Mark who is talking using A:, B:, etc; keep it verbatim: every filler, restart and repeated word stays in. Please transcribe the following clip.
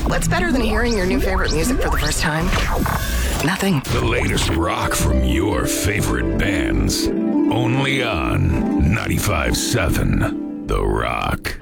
A: What's better than hearing your new favorite music for the first time? Nothing.
B: The latest rock from your favorite bands. Only on ninety-five seven The Rock.